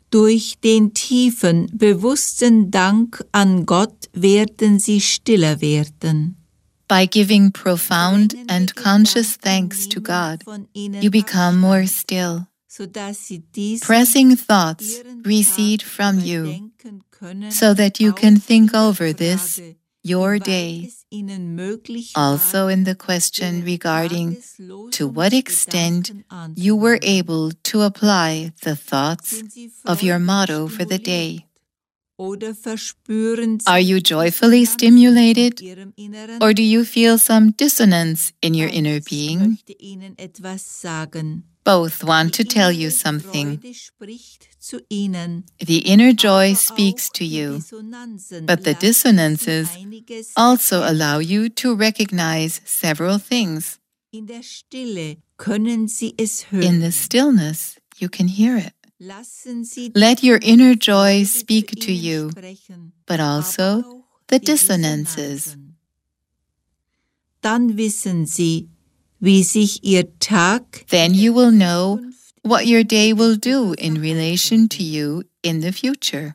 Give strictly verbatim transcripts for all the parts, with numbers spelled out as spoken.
Durch den tiefen, bewussten Dank an Gott werden sie stiller werden. By giving profound and conscious thanks to God, you become more still. Pressing thoughts recede from you, so that you can think over this, your day. Also in the question regarding to what extent you were able to apply the thoughts of your motto for the day. Are you joyfully stimulated, or do you feel some dissonance in your inner being? Both want to tell you something. The inner joy speaks to you, but the dissonances also allow you to recognize several things. In the stillness, you can hear it. Let your inner joy speak to you, but also the dissonances. Dann wissen Sie, wie sich Ihr Tag Then you will know what your day will do in relation to you in the future.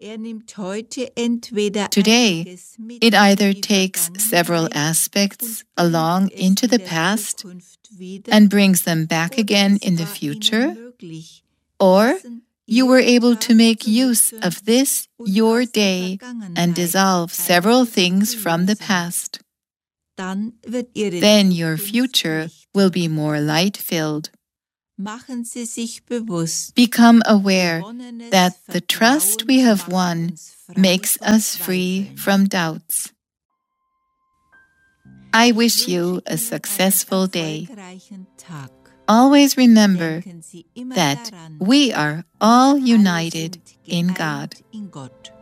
Today, it either takes several aspects along into the past and brings them back again in the future, or you were able to make use of this, your day, and dissolve several things from the past. Then your future will be more light-filled. Become aware that the trust we have won makes us free from doubts. I wish you a successful day. Always remember that we are all united in God.